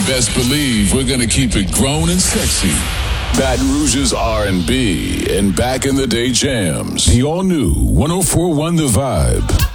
best believe we're gonna keep it grown and sexy. Baton Rouge's R&B and back in the day jams. The all new 104.1 The Vibe.